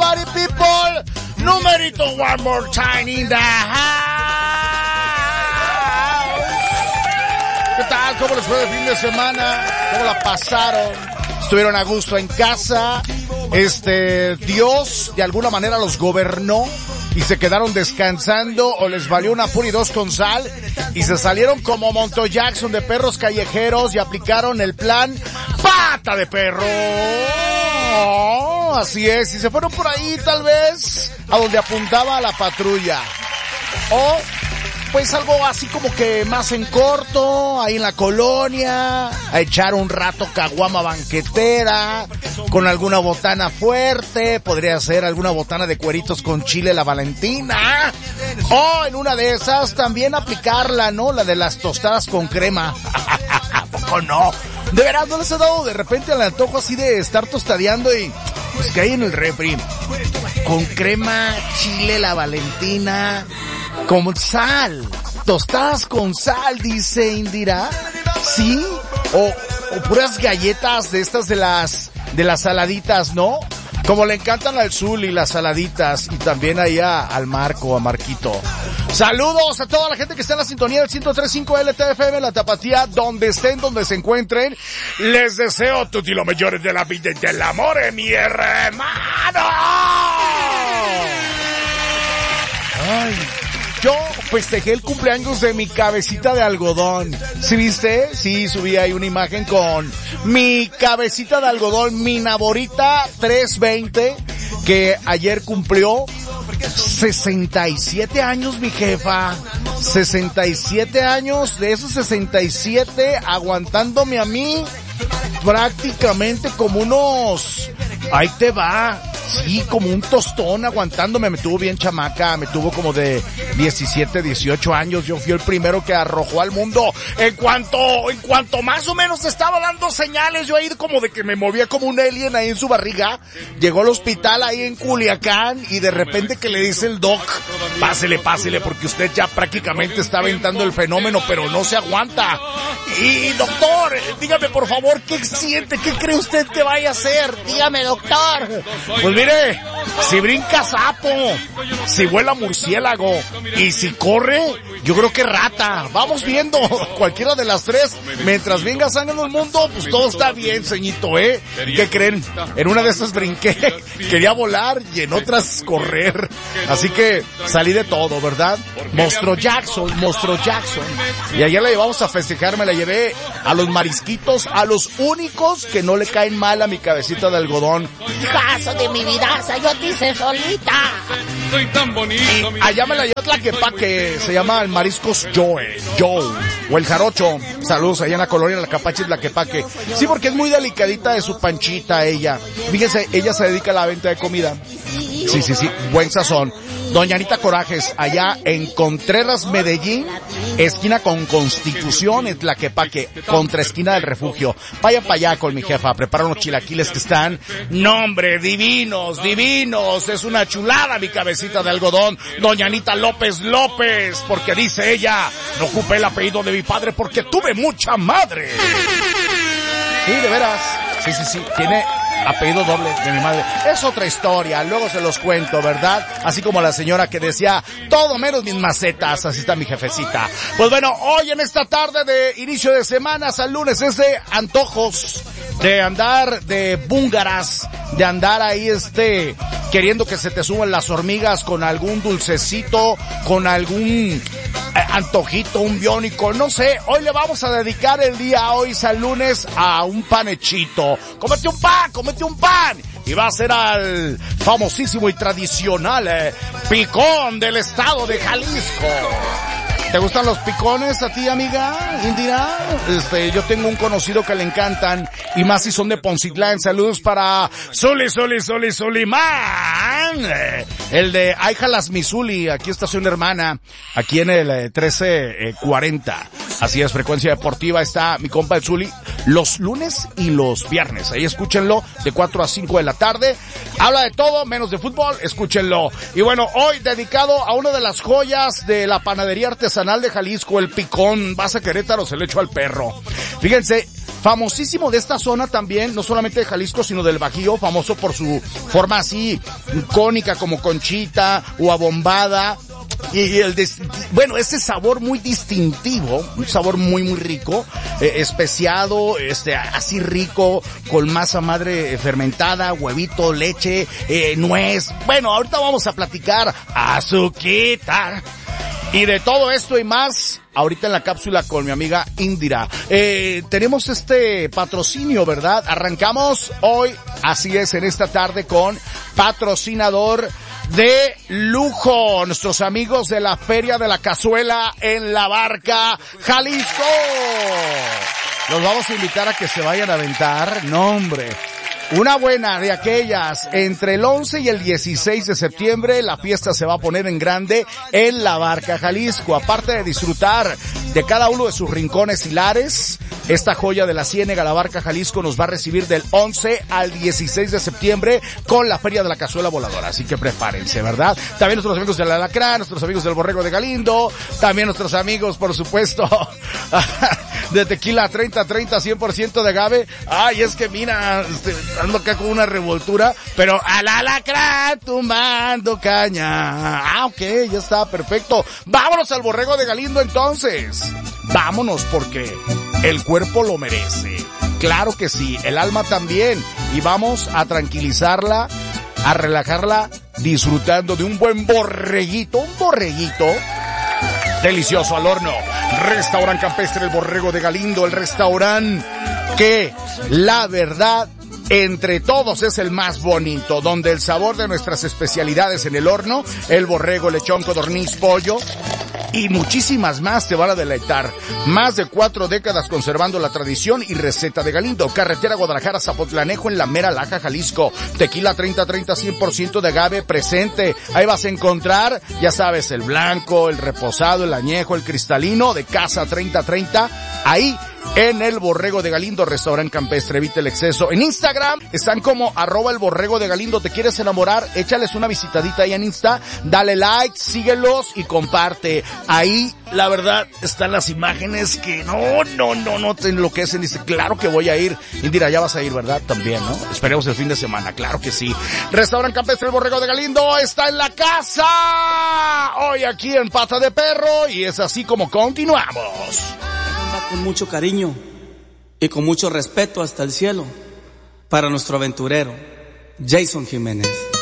party people. Numerito one more time in the house. ¿Qué tal? ¿Cómo les fue de fin de semana? ¿Cómo la pasaron? ¿Estuvieron a gusto en casa? Dios de alguna manera los gobernó y se quedaron descansando, o les valió una pura y dos con sal y se salieron como Monto Jackson de perros callejeros y aplicaron el plan pata de perro. Así es, y se fueron por ahí tal vez a donde apuntaba la patrulla, o pues algo así como que más en corto, ahí en la colonia, a echar un rato caguama banquetera, con alguna botana fuerte, podría ser alguna botana de cueritos con chile la Valentina, o en una de esas también aplicarla, ¿no? La de las tostadas con crema. ¿A poco no? De veras, ¿no les ha dado de repente al antojo así de estar tostadeando y pues que hay en el refri? Con crema, chile la Valentina, con sal, tostadas con sal, dice Indira, ¿sí? O puras galletas de estas de las saladitas, ¿no? Como le encantan al Zuli las saladitas, y también allá al Marco, a Marquito. Saludos a toda la gente que está en la sintonía del 103.5 LTFM, la Tapatía, donde estén, donde se encuentren. Les deseo tutti lo mejores de la vida y del amor, mi hermano. Ay, yo festejé el cumpleaños de mi cabecita de algodón. ¿Sí viste? Sí, subí ahí una imagen con mi cabecita de algodón, mi Naborita 320, que ayer cumplió 67 años, mi jefa. 67 años, de esos 67, aguantándome a mí prácticamente como unos... Ahí te va. Sí, como un tostón aguantándome. Me tuvo bien chamaca, me tuvo como de 17, 18 años. Yo fui el primero que arrojó al mundo. En cuanto más o menos estaba dando señales, yo ahí como de que me movía como un alien ahí en su barriga. Llegó al hospital ahí en Culiacán y de repente que le dice el doc, pásele, porque usted ya prácticamente está aventando el fenómeno, pero no se aguanta. Y doctor, dígame por favor, ¿qué siente? ¿Qué cree usted que vaya a hacer? Dígame, doctor. Pues mire, si brinca sapo, si vuela murciélago y si corre, yo creo que rata. Vamos viendo cualquiera de las tres. Mientras venga sangre en el mundo, pues todo está bien, ceñito, ¿eh? ¿Qué creen? En una de esas brinqué, quería volar, y en otras correr. Así que salí de todo, ¿verdad? Monstruo Jackson. Y ayer la llevamos a festejar, me la llevé a los marisquitos, a los únicos que no le caen mal a mi cabecita de algodón. Caso de mi vidaza, yo te hice solita. Soy tan bonito. Y allá me la llevé a Tlaquepaque, se llama el Mariscos Joe, o el Jarocho. Saludos allá en la colonia La Capache de Tlaquepaque. Sí, porque es muy delicadita de su panchita ella. Fíjense, ella se dedica a la venta de comida. Sí, buen sazón. Doña Anita Corajes, allá en Contreras, Medellín, esquina con Constitución, en Tlaquepaque, contra esquina del Refugio. Vayan para allá con mi jefa, prepara unos chilaquiles que están, no hombre, divinos, es una chulada mi cabecita de algodón. Doña Anita López, porque dice ella, no ocupé el apellido de mi padre porque tuve mucha madre. Sí, de veras, sí, tiene apellido doble de mi madre. Es otra historia, luego se los cuento, ¿verdad? Así como la señora que decía, todo menos mis macetas, así está mi jefecita. Pues bueno, hoy en esta tarde de inicio de semana, al lunes, es de antojos, de andar de búngaras, de andar ahí queriendo que se te suban las hormigas con algún dulcecito, con algún antojito, un biónico, no sé. Hoy le vamos a dedicar el día hoy, al lunes, a un panechito. Cómete un pan. Y va a ser al famosísimo y tradicional picón del estado de Jalisco. ¿Te gustan los picones a ti, amiga Indira? Yo tengo un conocido que le encantan, y más si son de Poncitlán. Saludos para Suliman, el de Ayjalas Misuli. Aquí está su hermana, aquí en el 1340. Así es, frecuencia deportiva, está mi compa el Zuli los lunes y los viernes. Ahí escúchenlo de 4 a 5 de la tarde. Habla de todo menos de fútbol, escúchenlo. Y bueno, hoy dedicado a una de las joyas de la panadería artesanal de Jalisco, el picón. Vas a Querétaro, se le echó al perro. Fíjense, famosísimo de esta zona también, no solamente de Jalisco, sino del Bajío, famoso por su forma así cónica como conchita o abombada. Y bueno, ese sabor muy distintivo, un sabor muy rico, especiado, así rico, con masa madre fermentada, huevito, leche, nuez. Bueno, ahorita vamos a platicar azuquita. Y de todo esto y más, ahorita en la cápsula con mi amiga Indira. Tenemos este patrocinio, ¿verdad? Arrancamos hoy, así es, en esta tarde con patrocinador de lujo, nuestros amigos de la Feria de la Cazuela en La Barca, Jalisco. Los vamos a invitar a que se vayan a aventar, no hombre. Una buena de aquellas, entre el 11 y el 16 de septiembre, la fiesta se va a poner en grande en La Barca, Jalisco. Aparte de disfrutar de cada uno de sus rincones hilares, esta joya de la Ciénega, La Barca, Jalisco, nos va a recibir del 11 al 16 de septiembre con la Feria de la Cazuela Voladora. Así que prepárense, ¿verdad? También nuestros amigos del Alacrán, nuestros amigos del Borrego de Galindo, también nuestros amigos, por supuesto, de Tequila 3030, 100% de agave. Ay, es que mira, ando acá con una revoltura, pero al Alacrán tumbando caña. Ah, ok, ya está, perfecto. Vámonos al Borrego de Galindo entonces. Vámonos porque el cuerpo lo merece. Claro que sí, el alma también. Y vamos a tranquilizarla, a relajarla, disfrutando de un buen borreguito, delicioso al horno. Restaurante Campestre El Borrego de Galindo, el restaurante que, la verdad, entre todos es el más bonito, donde el sabor de nuestras especialidades en el horno, el borrego, lechón, codorniz, pollo y muchísimas más te van a deleitar. Más de 4 décadas conservando la tradición y receta de Galindo. Carretera Guadalajara, Zapotlanejo, en la mera Laja, Jalisco. Tequila 3030, 100% de agave presente. Ahí vas a encontrar, ya sabes, el blanco, el reposado, el añejo, el cristalino de Casa 3030. Ahí en el Borrego de Galindo, restaurante campestre, evita el exceso. En Instagram están como @el Borrego de Galindo. ¿Te quieres enamorar? Échales una visitadita ahí en Insta, dale like, síguelos y comparte. Ahí, la verdad, están las imágenes que no te enloquecen. Dice, claro que voy a ir. Indira, ya vas a ir, ¿verdad? También, ¿no? Esperemos el fin de semana, claro que sí. Restaurante campestre El Borrego de Galindo está en la casa. Hoy aquí en Pata de Perro, y es así como continuamos. Con mucho cariño y con mucho respeto hasta el cielo para nuestro aventurero Jason Jiménez.